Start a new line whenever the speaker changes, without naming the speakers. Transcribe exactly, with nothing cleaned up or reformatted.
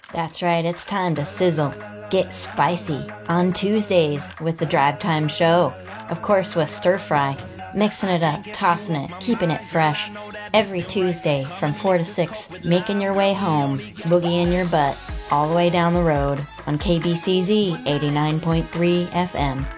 That's right, it's time to sizzle. Get spicy on Tuesdays with the Drive Time Show. Of course, with stir fry, mixing it up, tossing it, keeping it fresh. Every Tuesday from four to six, making your way home, boogie in your butt, all the way down the road on K B C Z eighty-nine point three F M.